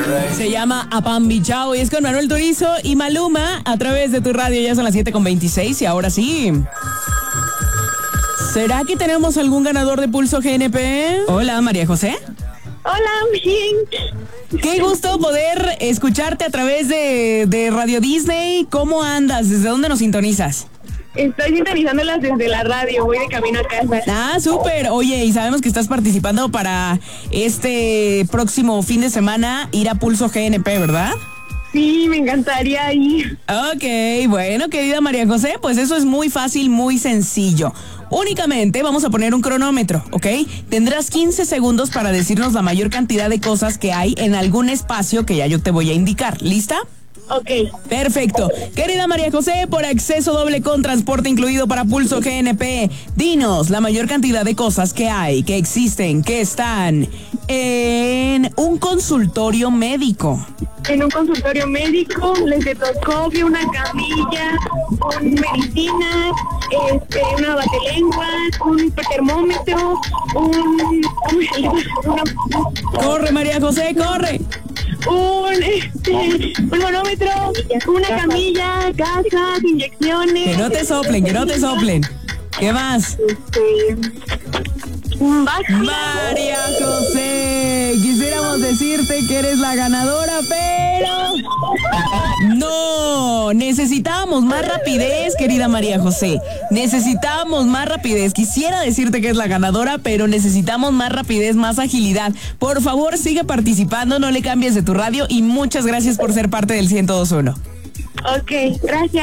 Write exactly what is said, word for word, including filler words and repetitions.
Se llama Apambi Chao y es con Manuel Turizo y Maluma a través de tu radio. Ya son las siete con veintiséis y ahora sí. ¿Será que tenemos algún ganador de Pulso G N P? Hola, María José. Hola, bien. Qué gusto poder escucharte a través de, de Radio Disney. ¿Cómo andas? ¿Desde dónde nos sintonizas? Estoy sintonizándolas desde la radio, voy de camino a casa. Ah, súper. Oye, y sabemos que estás participando para este próximo fin de semana ir a Pulso G N P, ¿verdad? Sí, me encantaría ir. Ok, bueno, querida María José, pues eso es muy fácil, muy sencillo. Únicamente vamos a poner un cronómetro, ¿ok? Tendrás quince segundos para decirnos la mayor cantidad de cosas que hay en algún espacio que ya yo te voy a indicar. ¿Lista? Ok. Perfecto. Querida María José, por acceso doble con transporte incluido para Pulso G N P, dinos la mayor cantidad de cosas que hay, que existen, que están en un consultorio médico. En un consultorio médico, estetoscopio, una camilla, un medicina, este, una batelenguas, un termómetro, un... Una, corre, María José, corre. Un, este, un manómetro, una camilla, gasas, inyecciones. Que no te soplen, que no te soplen. ¿Qué más? Este, un vaso. María José, quisiéramos decirte que eres la ganadora, pero no, necesitamos más rapidez, querida María José. Necesitamos más rapidez. Quisiera decirte que es la ganadora, pero necesitamos más rapidez, más agilidad. Por favor, sigue participando, no le cambies de tu radio y muchas gracias por ser parte del ciento dos punto uno. Ok, gracias.